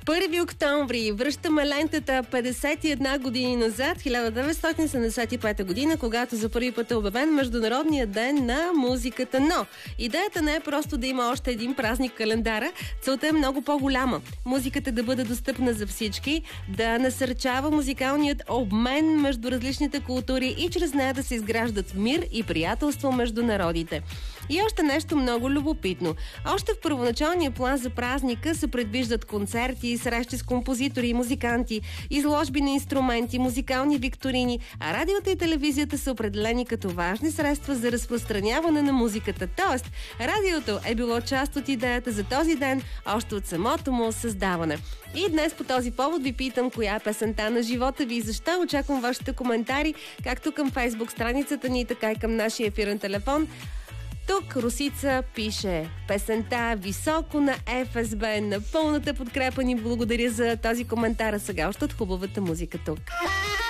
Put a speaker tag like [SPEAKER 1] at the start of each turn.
[SPEAKER 1] 1 октомври връщаме лентата 51 години назад, 1975 година, когато за първи път е обявен Международният ден на музиката. Но идеята не е просто да има още един празник в календара, целта е много по-голяма. Музиката да бъде достъпна за всички, да насърчава музикалният обмен между различните култури и чрез нея да се изграждат мир и приятелство между народите. И още нещо много любопитно. Още в първоначалния план за празника се предвиждат концерти, срещи с композитори и музиканти, изложби на инструменти, музикални викторини, а радиото и телевизията са определени като важни средства за разпространяване на музиката. Тоест, радиото е било част от идеята за този ден още от самото му създаване. И днес по този повод ви питам коя е песента на живота ви и защо. Очаквам вашите коментари, както към Фейсбук страницата ни, така и към нашия ефирен телефон. Тук Русица пише: песента "Високо" на ФСБ. На пълната подкрепа ни, благодаря за този коментар. Сега още от хубавата музика тук.